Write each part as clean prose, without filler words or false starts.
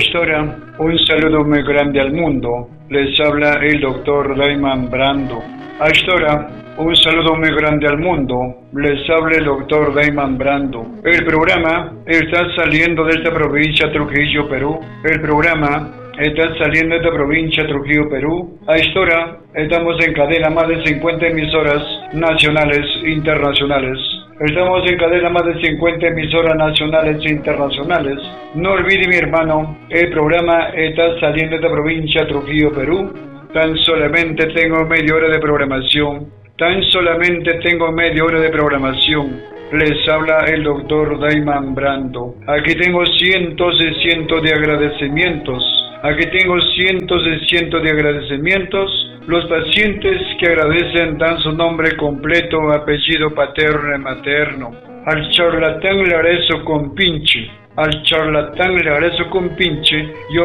esta hora, un saludo muy grande al mundo. Les habla el doctor Dayman Brando. A esta hora, un saludo muy grande al mundo. Les habla el doctor Dayman Brando. El programa está saliendo de esta provincia Trujillo, Perú. El programa está saliendo de esta provincia Trujillo, Perú. A esta hora, estamos en cadena más de 50 emisoras nacionales e internacionales. Estamos en cadena más de 50 emisoras nacionales e internacionales. No olvide, mi hermano, el programa está saliendo de esta provincia Trujillo, Perú. Tan solamente tengo media hora de programación. Tan solamente tengo media hora de programación. Les habla el doctor Dayman Brando. Aquí tengo cientos y cientos de agradecimientos. Aquí tengo cientos y cientos de agradecimientos. Los pacientes que agradecen dan su nombre completo, apellido paterno y materno. Al charlatán le agradezco con pinche. Al charlatán le agradezco con pinche.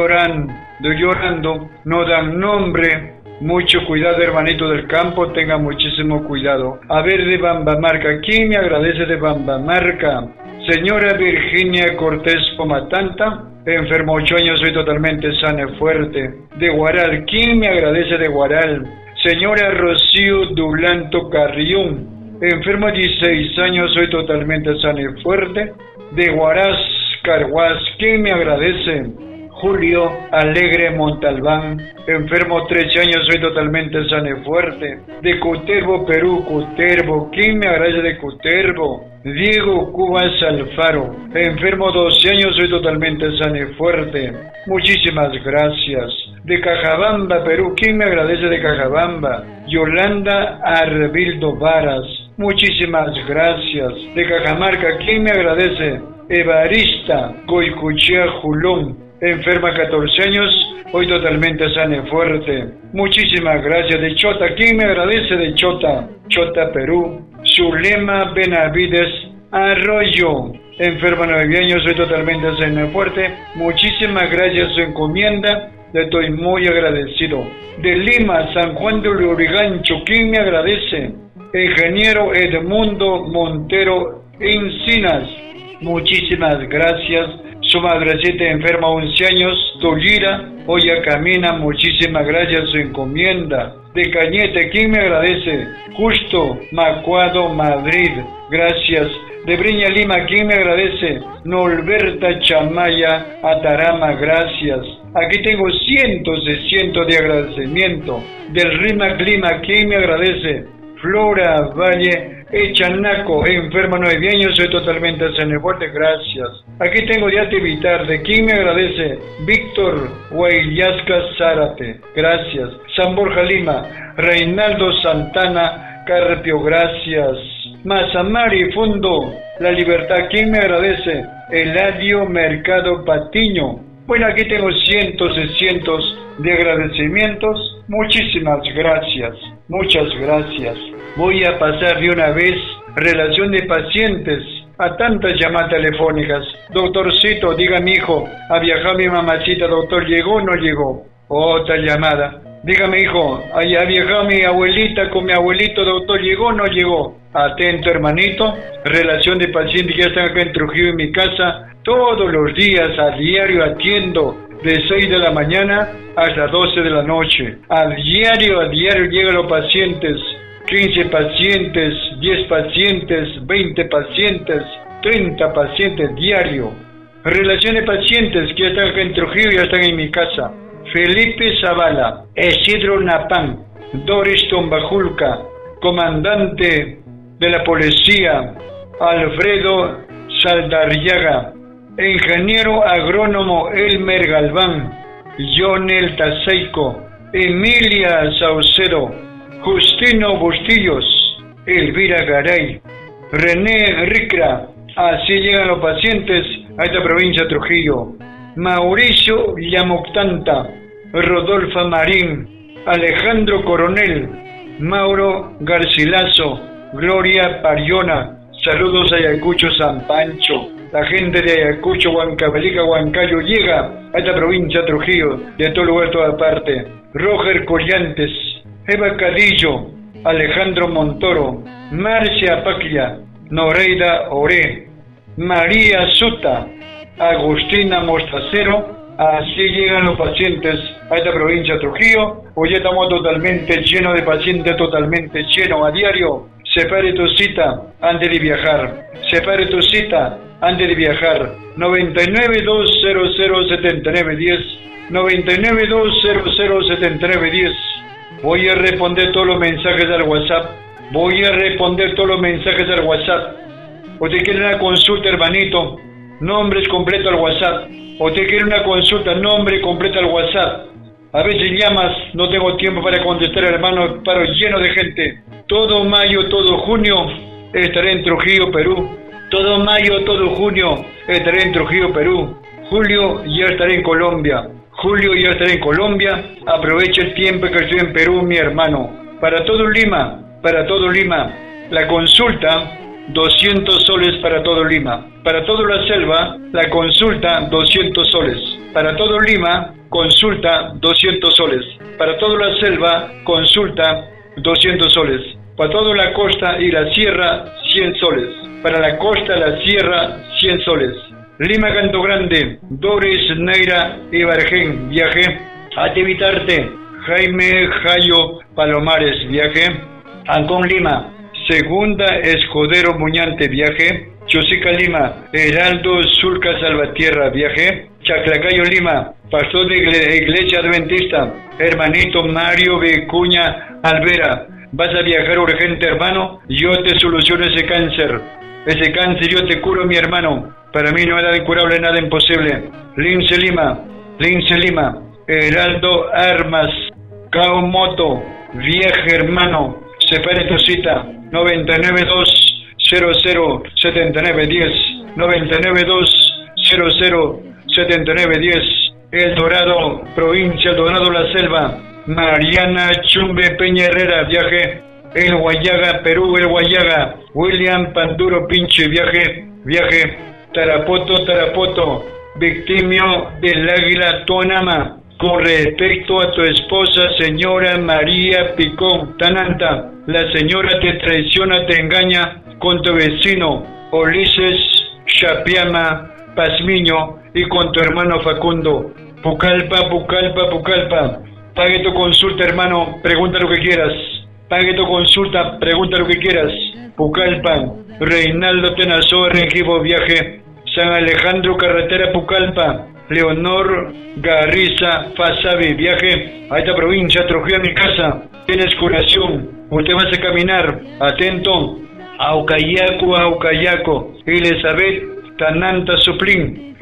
Llorando, no dan nombre. Mucho cuidado, hermanito del campo, tenga muchísimo cuidado. A ver, de Bambamarca, ¿quién me agradece de Bambamarca? Señora Virginia Cortés Pomatanta, enfermo 8 años, soy totalmente sana y fuerte. De Guaral, ¿quién me agradece de Guaral? Señora Rocío Dublanto Carrión, enfermo 16 años, soy totalmente sana y fuerte. De Huaraz, Carhuaz, ¿quién me agradece? Julio Alegre Montalbán, enfermo 13 años, soy totalmente sano y fuerte. De Cutervo, Perú, Cutervo, ¿quién me agradece de Cutervo? Diego Cubas Alfaro, enfermo 12 años, soy totalmente sano y fuerte. Muchísimas gracias. De Cajabamba, Perú, ¿quién me agradece de Cajabamba? Yolanda Arbildo Varas, muchísimas gracias. De Cajamarca, ¿quién me agradece? Evarista Goicuchea Julón, enferma 14 años, hoy totalmente sana y fuerte. Muchísimas gracias. De Chota, ¿quién me agradece de Chota? Chota, Perú. Zulema Benavides Arroyo, enferma 9 años, soy totalmente sana y fuerte. Muchísimas gracias su encomienda, le estoy muy agradecido. De Lima, San Juan de Lurigancho, ¿quién me agradece? Ingeniero Edmundo Montero Encinas, muchísimas gracias. Su madrecita enferma 11 años, Tulira, hoy ya camina, muchísimas gracias su encomienda. De Cañete, ¿quién me agradece? Justo Macuado, Madrid, gracias. De Breña, Lima, ¿quién me agradece? Norberta Chamaya, Atarama, gracias. Aquí tengo cientos y cientos de agradecimiento. Del Rimac, Lima, ¿quién me agradece? Flora Valle Echanaco, enferma 9 años, soy totalmente sano y fuerte, gracias. Aquí tengo de Ativitar, ¿de quién me agradece? Víctor Huayasca Zárate, gracias. San Borja, Lima, Reinaldo Santana Carpio, gracias. Mazamari, Fundo La Libertad, ¿quién me agradece? Eladio Mercado Patiño. Bueno, aquí tengo cientos y cientos de agradecimientos. Muchísimas gracias, muchas gracias. Voy a pasar de una vez relación de pacientes a tantas llamadas telefónicas. Doctorcito, diga mi hijo, ha viajado mi mamacita, doctor, ¿llegó o no llegó? Otra llamada. Dígame, hijo, ha viajado mi abuelita con mi abuelito, doctor, ¿llegó o no llegó? Atento, hermanito, relación de pacientes que ya están acá en Trujillo en mi casa. Todos los días, a diario, atiendo de 6 de la mañana hasta 12 de la noche. A diario llegan los pacientes. 15 pacientes, 10 pacientes, 20 pacientes, 30 pacientes diario. Relación de pacientes que ya están acá en Trujillo y ya están en mi casa. Felipe Zavala, Isidro Napán, Doris Tombajulca, comandante de la policía, Alfredo Saldarriaga, ingeniero agrónomo Elmer Galván, Jonel Taseico, Emilia Saucedo, Justino Bustillos, Elvira Garay, René Ricra. Así llegan los pacientes a esta provincia de Trujillo. Mauricio Llamuctanta, Rodolfa Marín, Alejandro Coronel, Mauro Garcilaso, Gloria Pariona. Saludos a Ayacucho, San Pancho. La gente de Ayacucho, Huancavelica, Huancayo llega a esta provincia de Trujillo, de todo lugar, toda parte. Roger Collantes, Eva Cadillo, Alejandro Montoro, Marcia Paclia, Noreida Oré, María Suta, Agustina Mostacero, Así llegan los pacientes a esta provincia de Trujillo. Hoy ya estamos totalmente llenos de pacientes, totalmente llenos a diario. Separe tu cita antes de viajar. Separe tu cita antes de viajar. 99-200-7910. 99-200-7910. Voy a responder todos los mensajes al WhatsApp. Voy a responder todos los mensajes al WhatsApp. Usted quiere una consulta, hermanito, nombres completos al WhatsApp. Usted quiere una consulta, nombre completo al WhatsApp. A veces llamas, no tengo tiempo para contestar, hermano, paro lleno de gente. Todo mayo, todo junio estaré en Trujillo, Perú. Todo mayo, todo junio estaré en Trujillo, Perú. Julio ya estaré en Colombia. Julio ya estaré en Colombia. Aprovecha el tiempo que estoy en Perú, mi hermano. Para todo Lima, la consulta 200 soles para todo Lima. Para toda la selva, la consulta 200 soles. Para todo Lima, consulta 200 soles. Para toda la selva, consulta 200 soles. Para toda la costa y la sierra, 100 soles. Para la costa, la sierra, 100 soles. Lima, Canto Grande, Doris, Neira y Bargen, viaje. Ativitarte, Jaime, Jayo, Palomares, viaje. Ancón, Lima, Segunda, Escudero, Muñante, viaje. Chosica, Lima, Heraldo, Surca, Salvatierra, viaje. Chaclacayo, Lima, pastor de Iglesia Adventista, hermanito Mario Vicuña Alvera. Vas a viajar urgente, hermano. Yo te soluciono ese cáncer. Ese cáncer yo te curo, mi hermano. Para mí no hay nada incurable, nada imposible. Lince, Lima, Heraldo Armas, Cao Moto, viaje, hermano. Separe tu cita. 99-200-7910. 99-200-7910. El Dorado, provincia El Dorado, La Selva. Mariana Chumbe Peña Herrera, viaje. El Guayaga, Perú, El Guayaga. William Panduro Pinche, viaje. Tarapoto, Victimio del Águila Tonama. Con respecto a tu esposa, señora María Picón Tananta, la señora te traiciona, te engaña con tu vecino Ulises Chapiama Pazmiño y con tu hermano Facundo. Pucallpa. Pague tu consulta, hermano, pregunta lo que quieras. Pague tu consulta, pregunta lo que quieras. Pucallpa, Reinaldo Tenazoa, Rengifo, viaje. San Alejandro, carretera Pucallpa. Leonor Garriza Fasabi, viaje a esta provincia, Trujillo, a mi casa. Tienes curación. Usted va a caminar, atento. Aucayaco. Elizabeth Tananta Suplín.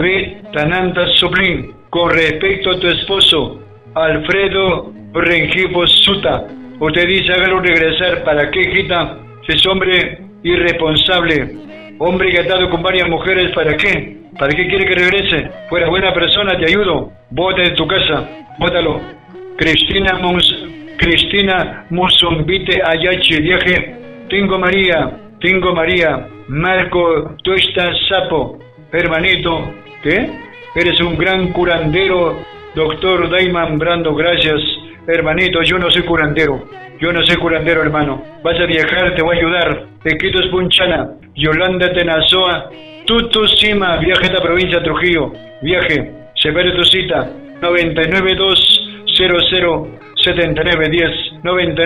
Con respecto a tu esposo, Alfredo Rengifo Suta. Usted dice, hágalo regresar. ¿Para qué, hijita? Si es hombre irresponsable, hombre que ha estado con varias mujeres, ¿para qué? ¿Para qué quiere que regrese? Fuera buena persona, te ayudo. Bota de tu casa, bótalo. Cristina Musumbite Ayachi, viaje. Tingo María. Marco Tuesta Sapo, hermanito. ¿Qué? Eres un gran curandero, doctor Daiman Brando, gracias. Hermanito, yo no soy curandero, hermano. Vas a viajar, te voy a ayudar. Equitos Punchana, Yolanda Tenazoa, Tutusima, viaje a esta provincia de Trujillo. Viaje, separe tu cita. 99-200-7910.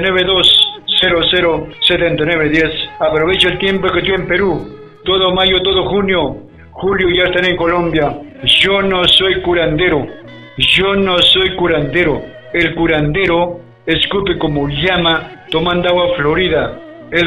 99-200-7910. Aprovecho el tiempo que estoy en Perú. Todo mayo, todo junio. Julio ya estaré en Colombia. Yo no soy curandero. El curandero escupe como llama tomando agua florida.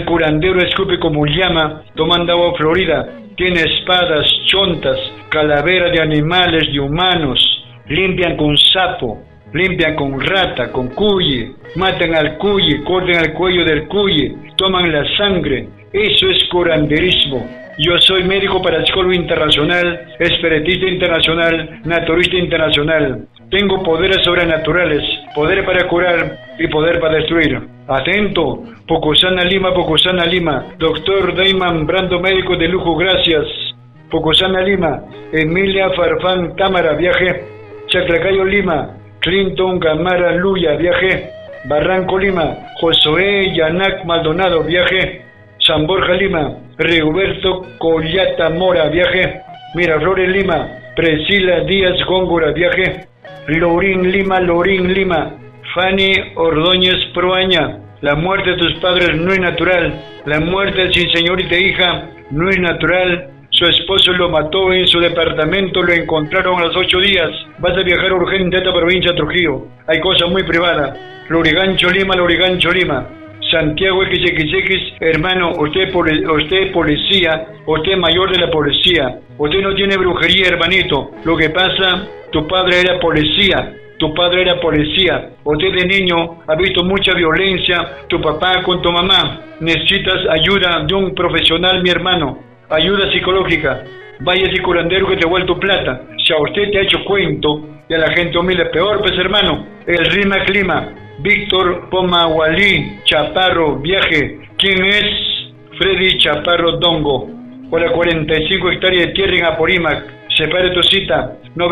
Tiene espadas, chontas, calaveras de animales, de humanos. Limpian con sapo, limpian con rata, con cuye. Matan al cuye, cortan el cuello del cuye, toman la sangre. Eso es curanderismo. Yo soy médico parapsicólogo internacional, espiritista internacional, naturista internacional. Tengo poderes sobrenaturales, poder para curar y poder para destruir. Atento, Pocosana Lima. Doctor Daiman Brando, médico de lujo, gracias. Pocosana Lima. Emilia Farfán Támara, viaje. Chaclacayo Lima. Clinton Camara Luya, viaje. Barranco Lima. Josué Yanac Maldonado, viaje. San Borja Lima. Rigoberto Collata Mora, viaje. Miraflores Lima. Priscila Díaz Góngora, viaje. Lorín Lima. Fanny Ordóñez Proaña, la muerte de tus padres no es natural. La muerte de su señorita hija no es natural. Su esposo lo mató en su departamento, lo encontraron a los 8 días. Vas a viajar urgente a esta provincia de Trujillo. Hay cosas muy privadas. Lurigancho Lima. Santiago XX, hermano, usted policía, usted mayor de la policía. Usted no tiene brujería, hermanito. Lo que pasa, tu padre era policía. Usted de niño ha visto mucha violencia, tu papá con tu mamá. Necesitas ayuda de un profesional, mi hermano. Ayuda psicológica. Vaya ese curandero que te ha vuelto plata. Si a usted te ha hecho cuento y a la gente humilde peor, pues hermano. El Rima Clima. Víctor Pomahualí Chaparro, viaje. ¿Quién es? Freddy Chaparro Dongo. Por la 45 hectáreas de tierra en Apurímac. Separe tu cita.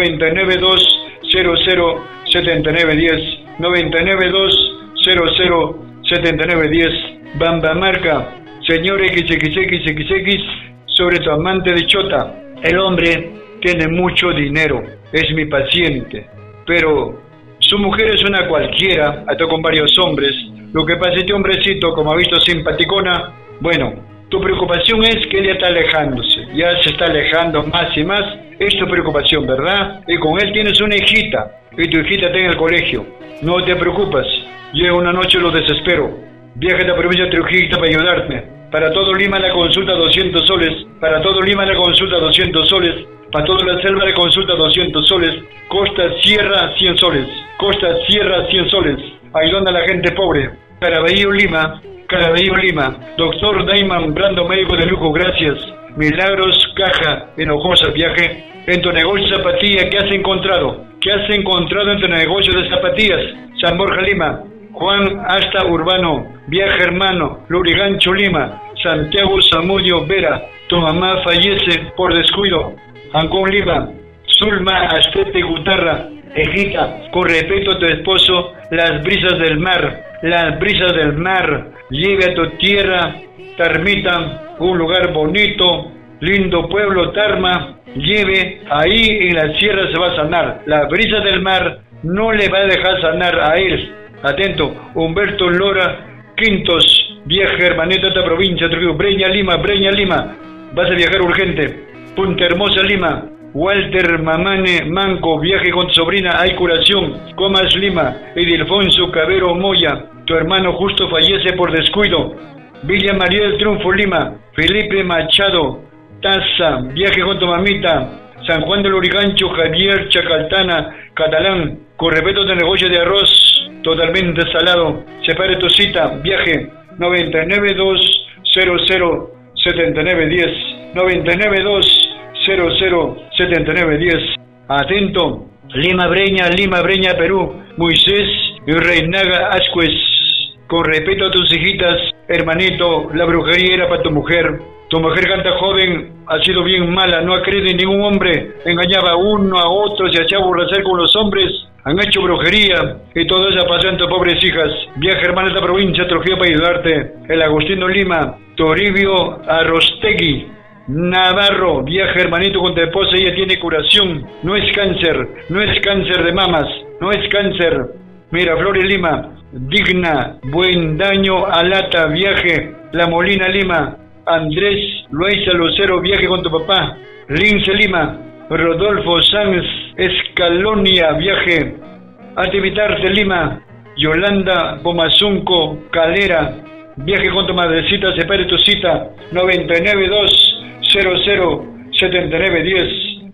992007910. 992007910. Bambamarca. Señor XXXXX, sobre tu amante de Chota. El hombre tiene mucho dinero, es mi paciente, pero su mujer es una cualquiera, hasta con varios hombres. Lo que pasa es que este hombrecito, como ha visto simpaticona, bueno, tu preocupación es que ella está alejándose, ya se está alejando más y más, es tu preocupación, ¿verdad? Y con él tienes una hijita, y tu hijita está en el colegio, no te preocupas, yo una noche lo desespero, viaja a la provincia de Trujillo para ayudarte. Para todo Lima la consulta 200 soles, para todo Lima la consulta 200 soles, para toda la selva la consulta 200 soles, Costa Sierra 100 soles, Costa Sierra 100 soles, ayudando a la gente pobre. Caraballo Lima, doctor Daiman Brando, médico de lujo, gracias. Milagros Caja, Hinojosa, viaje. En tu negocio de zapatillas, ¿qué has encontrado? ¿Qué has encontrado en tu negocio de zapatillas? San Borja Lima. Juan Hasta Urbano, viaje hermano, Lurigancho Lima, Santiago Zamudio Vera, tu mamá fallece por descuido, Ancón Lima, Zulma Astete Gutarra, Ejita, con respeto a tu esposo, las brisas del mar, lleve a tu tierra, Tarmita, un lugar bonito, lindo pueblo Tarma, lleve, ahí en la sierra se va a sanar, las brisas del mar no le va a dejar sanar a él. Atento, Humberto Lora Quintos, viaje hermanito a esta provincia, Trujillo, Breña Lima, vas a viajar urgente, Punta Hermosa Lima, Walter Mamane Manco, viaje con tu sobrina, hay curación, Comas Lima, Edilfonso Cabero Moya, tu hermano justo fallece por descuido, Villa María del Triunfo Lima, Felipe Machado, Taza, viaje con tu mamita, San Juan del Lurigancho, Javier Chacaltana, Catalán, con respeto de negocio de arroz, totalmente salado, separe tu cita, viaje, 992007910, 992007910, atento, Lima Breña, Perú, Moisés y Reinaga Ascuez, con respeto a tus hijitas, hermanito, la brujería era para tu mujer canta joven, ha sido bien mala, no ha creído en ningún hombre, engañaba a uno, a otro, se echaba a borrachar con los hombres, han hecho brujería, y todo eso pasó en tus pobres hijas. Viaja hermano a esta provincia, Trujillo para ayudarte. El Agustino Lima, Toribio Arrostegui, Navarro, viaja hermanito con tu esposa, ella tiene curación, no es cáncer de mamas, no es cáncer. Miraflores Lima, Digna, Buen Daño, Alata, viaje, La Molina Lima, Andrés Luisa Lucero, viaje con tu papá, Lince Lima, Rodolfo Sanz, Escalonia, viaje, Ativitarte Lima, Yolanda Bomazunco, Calera, viaje con tu madrecita, separe tu cita, 992007910,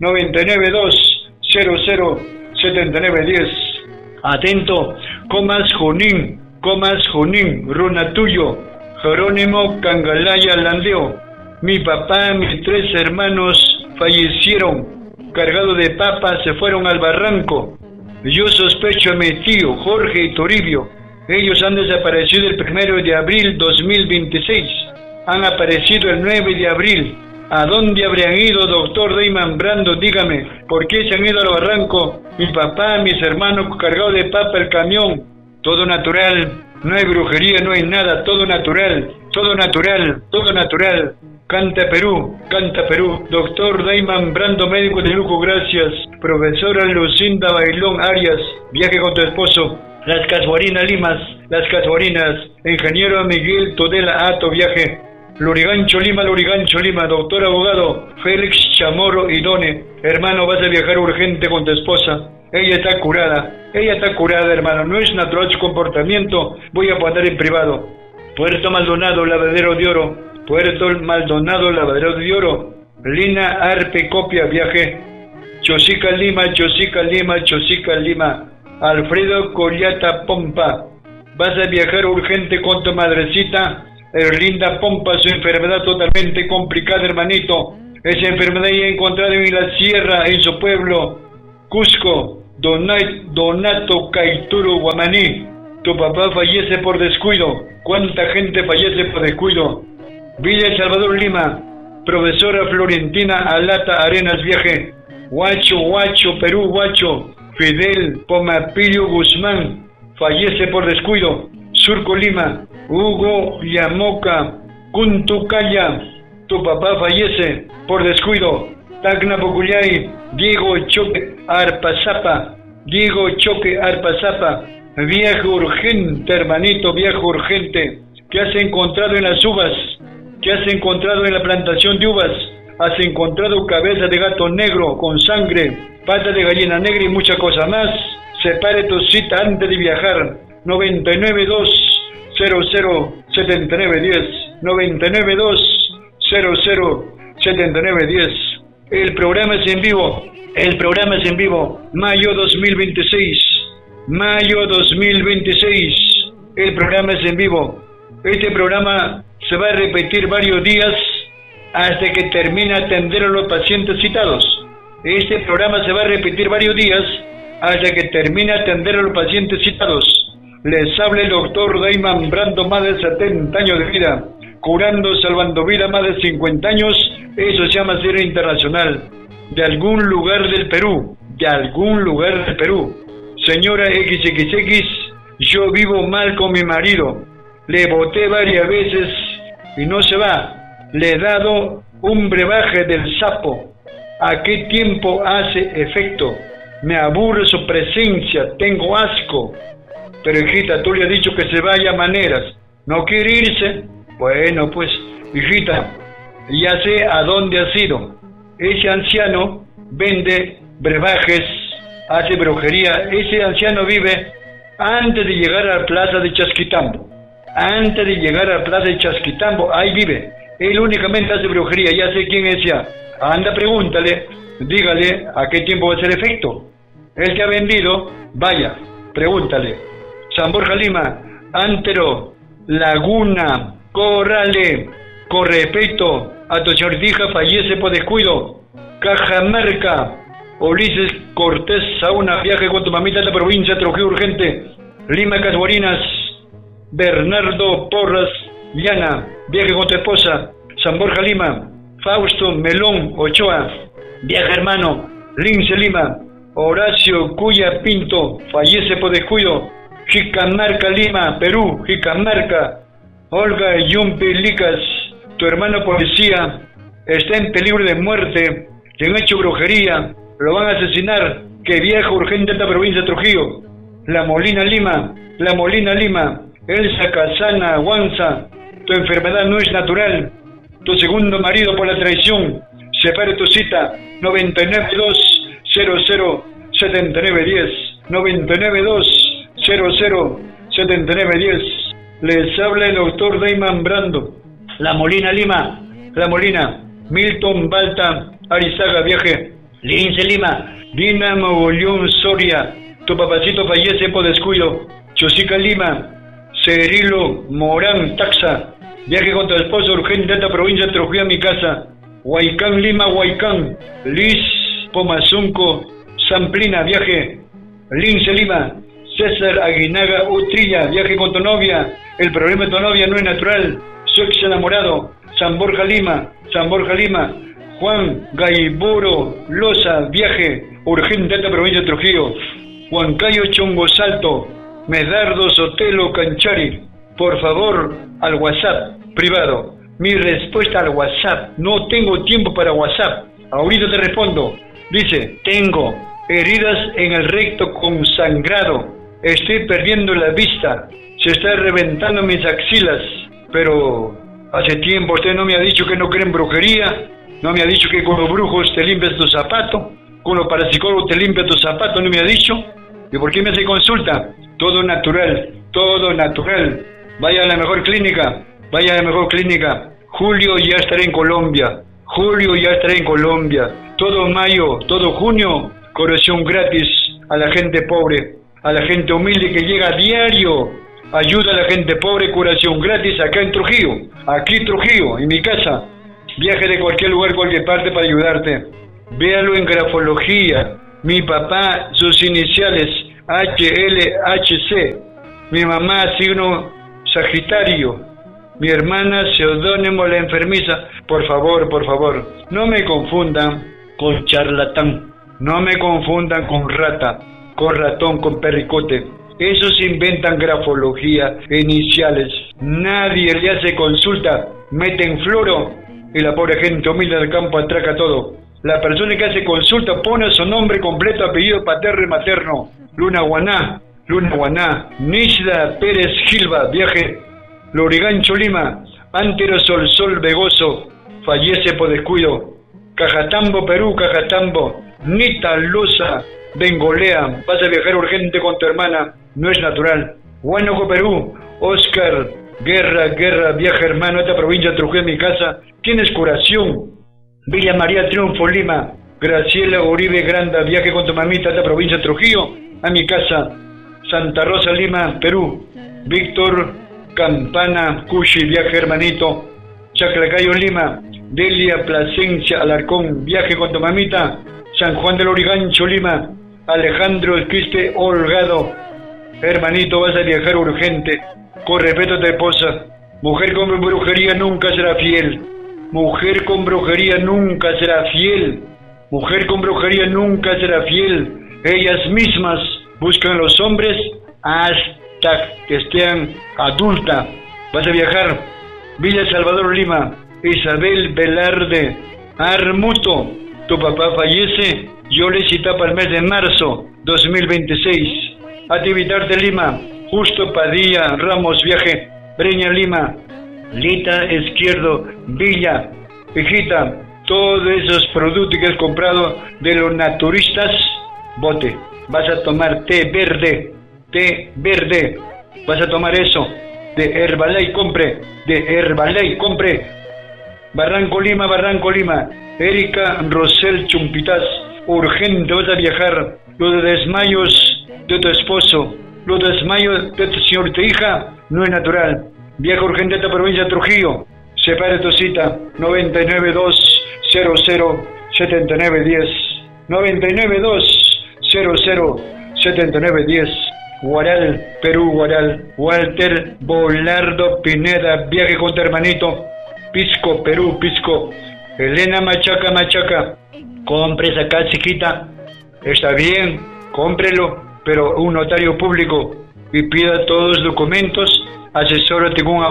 992007910, atento, Comas Junín, Runa Tuyo, Jerónimo Cangalaya Landeo, mi papá, mis 3 hermanos fallecieron, cargados de papas, se fueron al barranco. Yo sospecho a mi tío, Jorge y Toribio. Ellos han desaparecido el 1 de abril 2026. Han aparecido el 9 de abril. ¿A dónde habrían ido, doctor Dayman Brando? Dígame, ¿por qué se han ido al barranco? Mi papá, mis hermanos, cargados de papa, el camión. Todo natural. No hay brujería, no hay nada, todo natural, Canta Perú, doctor Dayman Brando, médico de lujo, gracias. Profesora Lucinda Bailón Arias, viaje con tu esposo. Las Casuarinas Limas, las Casuarinas. Ingeniero Miguel Todela Ato, viaje. Lurigancho Lima, doctor abogado Félix Chamorro Idone. Hermano, vas a viajar urgente con tu esposa. Ella está curada, hermano. No es natural su comportamiento. Voy a poner en privado. Puerto Maldonado, lavadero de oro. Lina Arpe Copia, viaje. Chosica Lima. Alfredo Collata Pompa, vas a viajar urgente con tu madrecita. Erlinda Pompa, su enfermedad totalmente complicada, hermanito. Esa enfermedad ya encontrada en la sierra, en su pueblo, Cusco. Donato Caituro Guamaní, tu papá fallece por descuido. ¿Cuánta gente fallece por descuido? Villa Salvador Lima, profesora Florentina Alata Arenas, viaje. Huacho, Perú, Huacho. Fidel Pomapillo Guzmán, fallece por descuido. Surco Lima, Hugo Yamoca Cuntucaya, tu papá fallece por descuido. Tacna Pocuyay, Diego Choque Arpazapa, viaje urgente, hermanito, viaje urgente. ¿Qué has encontrado en las uvas? ¿Qué has encontrado en la plantación de uvas? Has encontrado cabeza de gato negro con sangre, pata de gallina negra y mucha cosa más. Separe tu cita antes de viajar. 992-00-7910. 992-00-7910. El programa es en vivo. Mayo 2026. El programa es en vivo. Este programa se va a repetir varios días hasta que termine atender a los pacientes citados. Este programa se va a repetir varios días hasta que termine atender a los pacientes citados. Les habla el doctor Dayman Brando, más de 70 años de vida, curando, salvando vida, más de 50 años. Eso se llama ser internacional. De algún lugar del Perú. Señora XXX, yo vivo mal con mi marido. Le boté varias veces y no se va. Le he dado un brebaje del sapo. ¿A qué tiempo hace efecto? Me aburre su presencia, tengo asco. Pero hijita, tú le has dicho que se vaya a maneras. ¿No quiere irse? Bueno, pues, hijita, ya sé a dónde has ido. Ese anciano vende brebajes, hace brujería. Ese anciano vive antes de llegar a la plaza de Chasquitambo. Ahí vive. Él únicamente hace brujería, ya sé quién es ya. Anda, pregúntale, dígale a qué tiempo va a hacer efecto. Él que ha vendido, vaya, pregúntale. San Borja Lima, Antero, Laguna, Corrale, Correpeto, Atochordija fallece por descuido. Cajamarca, Ulises Cortés Sauna, viaje con tu mamita a la provincia, Trujillo urgente. Lima Casuarinas, Bernardo Porras Llana, viaje con tu esposa. San Borja Lima, Fausto Melón Ochoa, viaje hermano. Lince Lima, Horacio Cuya Pinto, fallece por descuido. Jicamarca Lima, Perú, Jicamarca. Olga Yumpi Licas, tu hermano policía está en peligro de muerte, le han hecho brujería, lo van a asesinar, que viaja urgente a esta provincia de Trujillo. La Molina Lima, Elsa Casana Guanza, tu enfermedad no es natural, tu segundo marido por la traición, separe tu cita. 992-00-7910, 992-00-7910. Les habla el doctor Dayman Brando. La Molina Lima, Milton Balta Arizaga, viaje. Lince Lima, Dina Mogollón Soria, tu papacito fallece por descuido. Chosica Lima, Cerilo Morán Taxa, viaje con tu esposo urgente a esta provincia de Trujillo a mi casa. Huaycán Lima, Liz Pomazunco Samplina, viaje. Lince Lima, César Aguinaga Utrilla, viaje con tu novia. El problema de tu novia no es natural, su ex enamorado. San Borja Lima, Juan Gaiboro Loza, viaje urgente a esta provincia de Trujillo. Huancayo Chongo Salto, Medardo Sotelo Canchari, por favor al WhatsApp privado mi respuesta al WhatsApp. No tengo tiempo para WhatsApp. Ahorita te respondo. Dice, tengo heridas en el recto con sangrado. Estoy perdiendo la vista. Se está reventando mis axilas. Pero hace tiempo usted no me ha dicho que no cree en brujería. No me ha dicho que con los brujos te limpias tu zapato. Con los parapsicólogos te limpias tu zapato. No me ha dicho. ¿Y por qué me hace consulta? Todo natural. Todo natural. Vaya a la mejor clínica. Vaya a la mejor clínica. Julio ya estaré en Colombia. Julio ya estaré en Colombia. Todo mayo, todo junio, curación gratis a la gente pobre, a la gente humilde que llega a diario. Ayuda a la gente pobre, curación gratis acá en Trujillo. Aquí Trujillo, en mi casa. Viaje de cualquier lugar, cualquier parte para ayudarte. Véalo en grafología. Mi papá, sus iniciales, HLHC. Mi mamá, signo Sagitario. Mi hermana, seudónimo la enfermiza. Por favor, no me confundan con charlatán. No me confundan con rata, con ratón, con perricote. Esos inventan grafología, iniciales. Nadie le hace consulta. Meten floro y la pobre gente humilde del campo atraca todo. La persona que hace consulta pone su nombre completo, apellido paterno y materno. Luna Guaná, Nishda Pérez Gilba, viaje. Lorigancho Lima, Antero Sol Vegoso, fallece por descuido. Cajatambo, Perú, Cajatambo. Nita Loza, Bengolea, vas a viajar urgente con tu hermana, no es natural. Huánuco, Perú, Oscar, Guerra, viaja hermano a esta provincia, Trujillo, mi casa, tienes curación. Villa María Triunfo, Lima, Graciela Uribe Granda, viaje con tu mamita a esta provincia, Trujillo, a mi casa. Santa Rosa, Lima, Perú, Víctor Campana, Cushi, viaje hermanito. Chaclacayo, Lima, Delia Plasencia, Alarcón, viaje con tu mamita. San Juan del Origancho, Lima, Alejandro Quispe Holgado, hermanito, vas a viajar urgente, con respeto a tu esposa. Mujer con brujería nunca será fiel. Mujer con brujería nunca será fiel. Mujer con brujería nunca será fiel. Ellas mismas buscan a los hombres hasta que estén adulta. Vas a viajar. Villa Salvador, Lima, Isabel Velarde Armuto, tu papá fallece, yo le cita para el mes de marzo 2026. Activitarte, Lima, Justo Padilla Ramos, viaje, Breña, Lima, Lita Izquierdo, Villa, hijita, todos esos productos que has comprado de los naturistas, bote. Vas a tomar té verde, vas a tomar eso, de Herbalife, compre. Barranco Lima, Erika Rosel Chumpitaz, urgente, vas a viajar. Los desmayos de tu esposo, los desmayos de tu señorita hija, no es natural. Viaja urgente a esta provincia de Trujillo. Separe tu cita, 992007910, 992007910. Guaral, Perú, Walter Bolardo Pineda, viaje con tu hermanito. Pisco, Perú, Pisco. Elena Machaca, compre esa casita, está bien, cómprelo, pero un notario público y pida todos los documentos, asesórate con un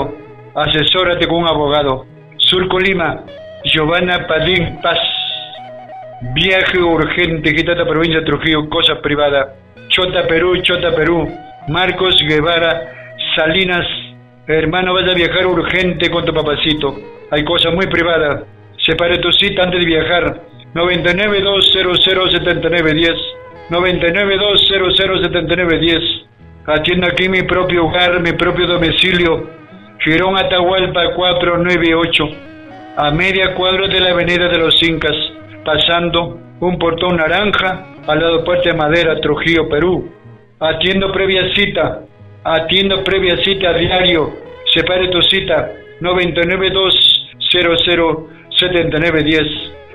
abogado. Surco, Lima, Giovanna Padín Paz, viaje urgente, quítate provincia de Trujillo, cosa privada. Chota, Perú, Marcos Guevara Salinas, hermano, vas a viajar urgente con tu papacito, hay cosas muy privadas. Separe tu cita antes de viajar. 992007910, 992007910. Atiendo aquí mi propio hogar, mi propio domicilio, Girón Atahualpa 498, a media cuadra de la Avenida de los Incas, pasando un portón naranja al lado Puerta de Madera, Trujillo, Perú. Atiendo previa cita a diario. Separe tu cita, 992007910,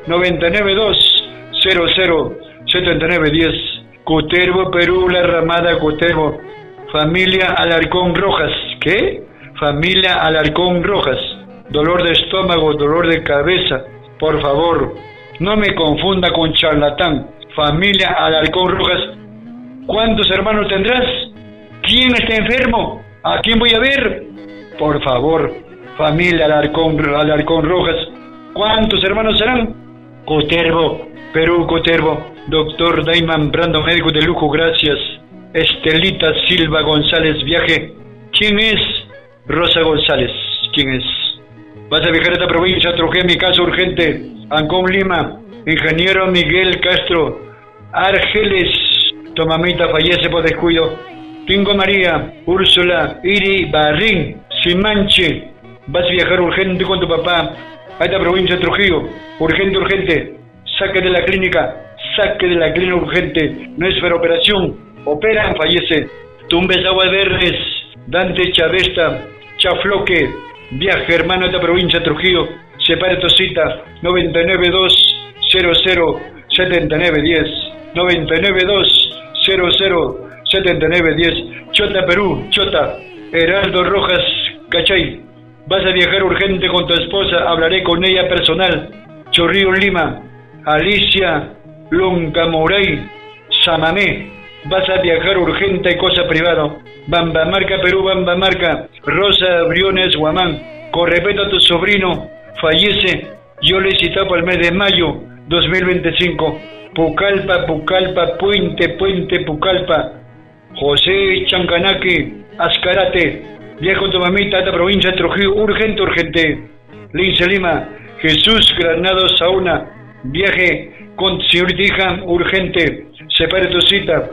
992007910. Cutervo, Perú, La Ramada, Cutervo. Familia Alarcón Rojas. ¿Qué? Familia Alarcón Rojas. Dolor de estómago, dolor de cabeza. Por favor, no me confunda con charlatán. Familia Alarcón Rojas. ¿Cuántos hermanos tendrás? ¿Quién está enfermo? ¿A quién voy a ver? Por favor, familia Alarcón Rojas. ¿Cuántos hermanos serán? Coterbo, Perú, Coterbo. Doctor Dayman Brando, médico de lujo, gracias. Estelita Silva González, viaje. ¿Quién es? Rosa González, ¿quién es? Vas a viajar a esta provincia, Trujillo, mi caso urgente. Ancón, Lima. Ingeniero Miguel Castro, Argeles. Tu mamita fallece por descuido. Tingo María, Úrsula, Iri, Barrín, Simanche. Vas a viajar urgente con tu papá a esta provincia, Trujillo. Urgente, urgente. Saque de la clínica urgente. No es para operación. Operan, fallece. Tumbes Aguas Verdes, Dante Chavesta, Chafloque. Viaje, hermano, a esta provincia, Trujillo. Separe tu cita. 992007910. 992007910. Chota, Perú, Chota. Heraldo Rojas, Cachay. Vas a viajar urgente con tu esposa. Hablaré con ella personal. Chorrillo, Lima. Alicia Loncamoray, Samamé. Vas a viajar urgente, cosa privada. Bambamarca, Perú, Bambamarca. Rosa Briones, Guamán. Con respeto a tu sobrino, fallece. Yo le he citado para el mes de mayo 2025. Pucallpa, Puente, Pucallpa. José Chancanaqui, Azcarate. Viaja con tu mamita a esta provincia de Trujillo, urgente. Lince, Lima. Jesús Granado Sauna. Viaje con señorita hija, urgente. Separe tu cita.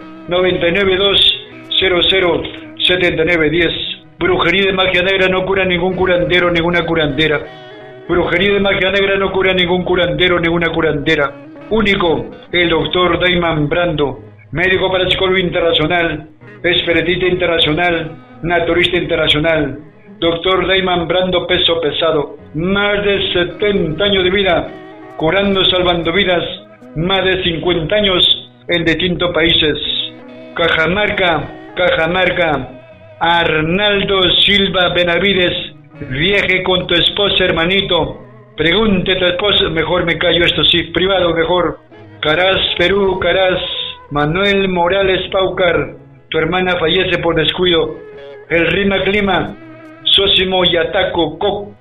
992007910. Brujería de magia negra no cura ningún curandero, ninguna curandera. Brujería de magia negra no cura ningún curandero, ninguna curandera. Único, el doctor Dayman Brando, médico parapsicólogo internacional, espiritista internacional, naturista internacional. Doctor Dayman Brando, peso pesado. Más de 70 años de vida, curando, salvando vidas. Más de 50 años en distintos países. Cajamarca. Arnaldo Silva Benavides, viaje con tu esposa, hermanito. Pregunte a tu esposa, mejor me callo, esto sí, privado mejor. Caraz, Perú, Caraz. Manuel Morales Paucar, tu hermana fallece por descuido. El Rima Clima. Sósimo Yataco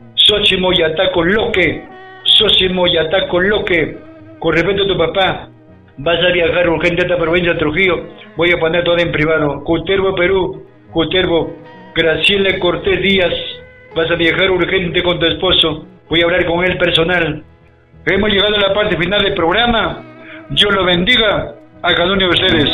Loque. Con respeto a tu papá, vas a viajar urgente a esta provincia de Trujillo. Voy a poner todo en privado. Coterbo, Perú, Coterbo. Graciela Cortés Díaz, vas a viajar urgente con tu esposo. Voy a hablar con él personal. Hemos llegado a la parte final del programa. Dios lo bendiga a cada uno de ustedes.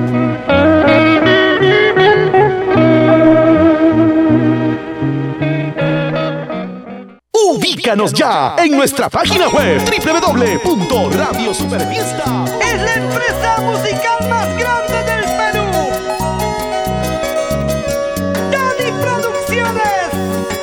Ubícanos ya en nuestra página web www.radiosuperfiesta. Es la empresa musical más grande del Perú. Dani Producciones.